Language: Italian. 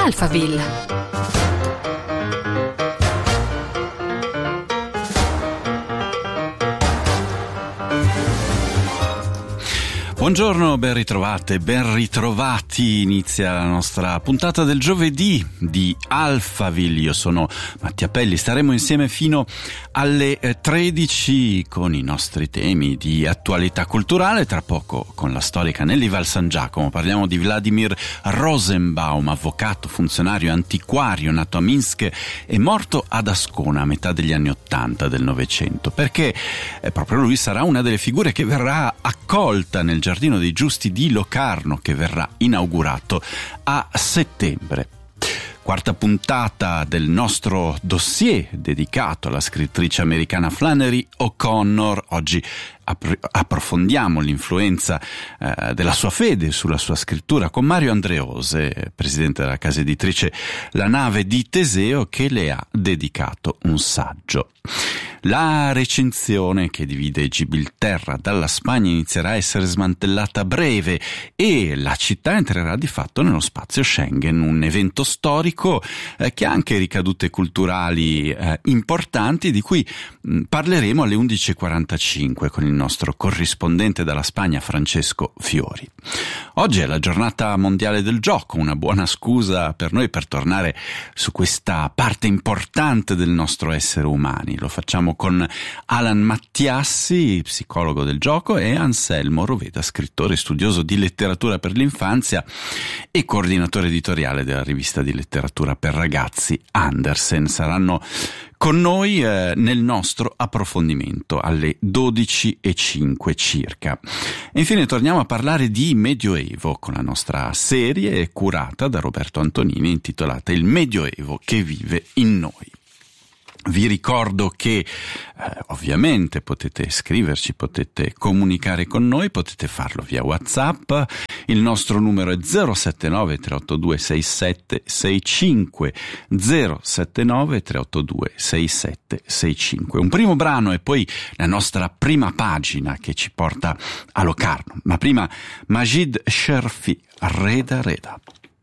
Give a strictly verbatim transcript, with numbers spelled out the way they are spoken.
Alphaville. Buongiorno, ben ritrovate, ben ritrovati. Inizia la nostra puntata del giovedì di Alphaville. Io sono Mattia Pelli, staremo insieme fino alle tredici con i nostri temi di attualità culturale. Tra poco con la storica Nelly Val San Giacomo parliamo di Vladimir Rosenbaum, avvocato, funzionario, antiquario, nato a Minsk e morto ad Ascona a metà degli anni ottanta del Novecento, perché eh, proprio lui sarà una delle figure che verrà accolta nel Giardino dei Giusti di Locarno, che verrà inaugurato a settembre. Quarta puntata del nostro dossier dedicato alla scrittrice americana Flannery O'Connor. Oggi appro- approfondiamo l'influenza eh, della sua fede sulla sua scrittura con Mario Andreose, presidente della casa editrice La Nave di Teseo, che le ha dedicato un saggio. La recinzione che divide Gibilterra dalla Spagna inizierà a essere smantellata a breve e la città entrerà di fatto nello spazio Schengen, un evento storico eh, che ha anche ricadute culturali eh, importanti, di cui mh, parleremo alle undici e quarantacinque con il nostro corrispondente dalla Spagna Francesco Fiori. Oggi è la giornata mondiale del gioco, una buona scusa per noi per tornare su questa parte importante del nostro essere umani. Lo facciamo con Alan Mattiassi, psicologo del gioco, e Anselmo Roveda, scrittore e studioso di letteratura per l'infanzia e coordinatore editoriale della rivista di letteratura per ragazzi Andersen. Saranno con noi eh, nel nostro approfondimento alle dodici e cinque circa. E infine torniamo a parlare di Medioevo con la nostra serie curata da Roberto Antonini intitolata Il Medioevo che vive in noi. Vi ricordo che eh, ovviamente potete scriverci, potete comunicare con noi, potete farlo via WhatsApp. Il nostro numero è zero sette nove tre otto due sei sette sei cinque, zero sette nove tre otto due sei sette sei cinque. Un primo brano e poi la nostra prima pagina che ci porta a Locarno. Ma prima Majid Sherfi, Reda Reda.